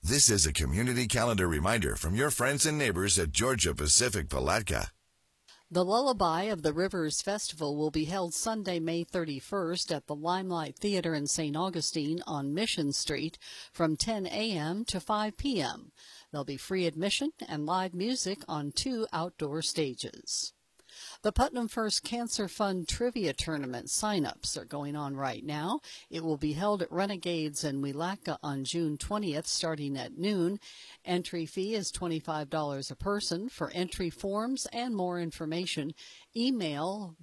This is a community calendar reminder from your friends and neighbors at Georgia Pacific Palatka. The Lullaby of the Rivers Festival will be held Sunday, May 31st at the Limelight Theater in St. Augustine on Mission Street from 10 a.m. to 5 p.m. There'll be free admission and live music on 2 outdoor stages. The Putnam First Cancer Fund Trivia Tournament sign-ups are going on right now. It will be held at Renegades in Wielaka on June 20th, starting at noon. Entry fee is $25 a person. For entry forms and more information, email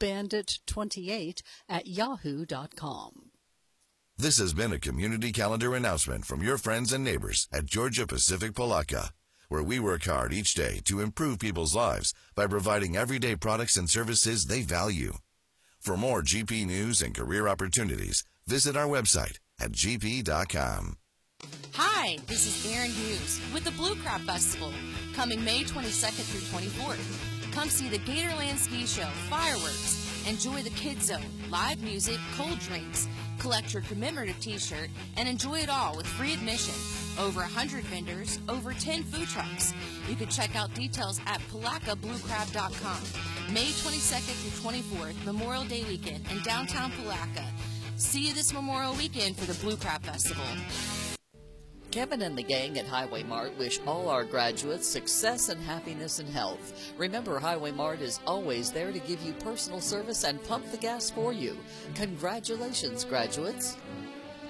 bluebandit28@yahoo.com. This has been a community calendar announcement from your friends and neighbors at Georgia Pacific Palatka, where we work hard each day to improve people's lives by providing everyday products and services they value. For more GP news and career opportunities, visit our website at gp.com. Hi, this is Erin Hughes with the Blue Crab Festival, coming May 22nd through 24th. Come see the Gatorland Ski Show, fireworks, enjoy the Kid Zone, live music, cold drinks, collect your commemorative t-shirt, and enjoy it all with free admission. Over 100 vendors, over 10 food trucks. You can check out details at PalakaBlueCrab.com. May 22nd through 24th, Memorial Day weekend in downtown Palatka. See you this Memorial weekend for the Blue Crab Festival. Kevin and the gang at Highway Mart wish all our graduates success and happiness and health. Remember, Highway Mart is always there to give you personal service and pump the gas for you. Congratulations, graduates.